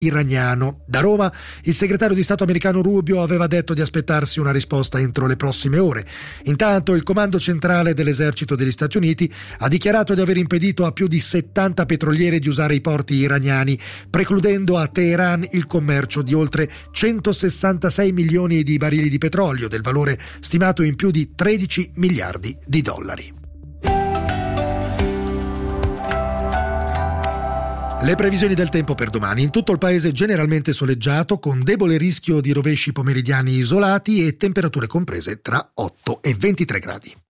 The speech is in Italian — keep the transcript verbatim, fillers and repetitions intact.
iraniano. Da Roma, il segretario di Stato americano Rubio aveva detto di aspettarsi una risposta entro le prossime ore. Intanto, il comando centrale dell'esercito degli Stati Uniti ha dichiarato di aver impedito a più di settanta petroliere di usare i porti iraniani, precludendo a Teheran il commercio di oltre centosessantasei milioni di barili di petrolio, del valore stimato in più di tredici miliardi di dollari. Le previsioni del tempo per domani: in tutto il paese generalmente soleggiato, con debole rischio di rovesci pomeridiani isolati e temperature comprese tra otto e ventitré gradi.